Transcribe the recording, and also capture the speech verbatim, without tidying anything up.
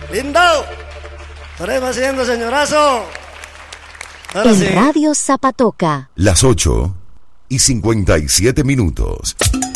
Lindo. Estaremos haciendo, señorazo. Ahora En sí. Radio Zapatoca. Las ocho y cincuenta y siete minutos.